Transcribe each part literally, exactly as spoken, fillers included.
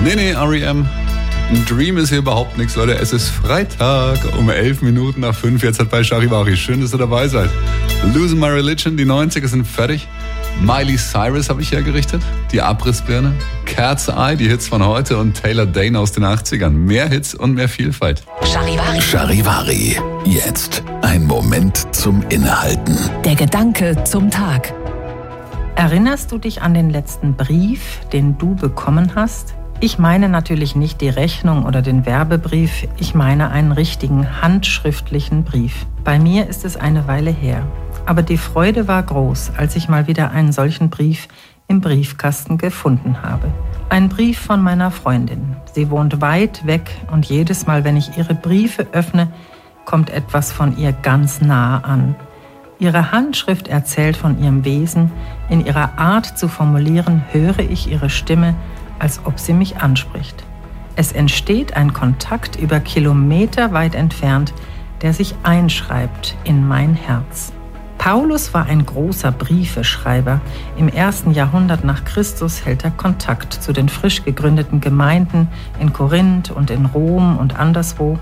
Nee, nee, R E M. Ein Dream ist hier überhaupt nichts, Leute. Es ist Freitag um elf Minuten nach fünf. Jetzt hat bei Charivari. Schön, dass ihr dabei seid. Losing My Religion, die neunziger sind fertig. Miley Cyrus habe ich hergerichtet. Die Abrissbirne. Cat's Eye, die Hits von heute. Und Taylor Dane aus den achtzigern. Mehr Hits und mehr Vielfalt. Charivari. Charivari. Jetzt ein Moment zum Innehalten. Der Gedanke zum Tag. Erinnerst du dich an den letzten Brief, den du bekommen hast? Ich meine natürlich nicht die Rechnung oder den Werbebrief, ich meine einen richtigen handschriftlichen Brief. Bei mir ist es eine Weile her, aber die Freude war groß, als ich mal wieder einen solchen Brief im Briefkasten gefunden habe. Ein Brief von meiner Freundin. Sie wohnt weit weg und jedes Mal, wenn ich ihre Briefe öffne, kommt etwas von ihr ganz nah an. Ihre Handschrift erzählt von ihrem Wesen, in ihrer Art zu formulieren höre ich ihre Stimme, als ob sie mich anspricht. Es entsteht ein Kontakt über Kilometer weit entfernt, der sich einschreibt in mein Herz. Paulus war ein großer Briefeschreiber. Im ersten Jahrhundert nach Christus hält er Kontakt zu den frisch gegründeten Gemeinden in Korinth und in Rom und anderswo.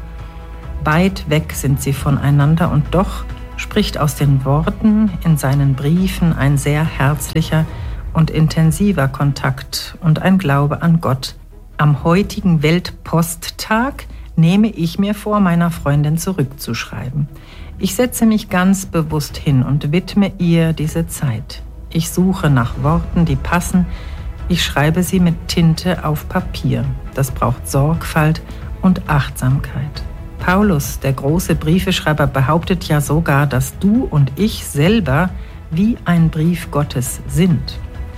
Weit weg sind sie voneinander und doch spricht aus den Worten in seinen Briefen ein sehr herzlicher und intensiver Kontakt und ein Glaube an Gott. Am heutigen Weltposttag nehme ich mir vor, meiner Freundin zurückzuschreiben. Ich setze mich ganz bewusst hin und widme ihr diese Zeit. Ich suche nach Worten, die passen. Ich schreibe sie mit Tinte auf Papier. Das braucht Sorgfalt und Achtsamkeit. Paulus, der große Briefeschreiber, behauptet ja sogar, dass du und ich selber wie ein Brief Gottes sind.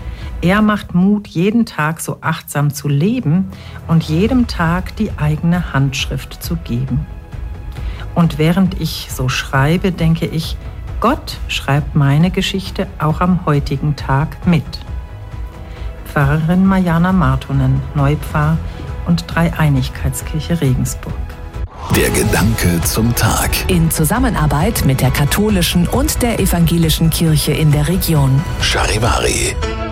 Er macht Mut, jeden Tag so achtsam zu leben und jedem Tag die eigene Handschrift zu geben. Und während ich so schreibe, denke ich, Gott schreibt meine Geschichte auch am heutigen Tag mit. Pfarrerin Mariana Martunen, Neupfarr und Dreieinigkeitskirche Regensburg. Der Gedanke zum Tag. In Zusammenarbeit mit der katholischen und der evangelischen Kirche in der Region. Charivari.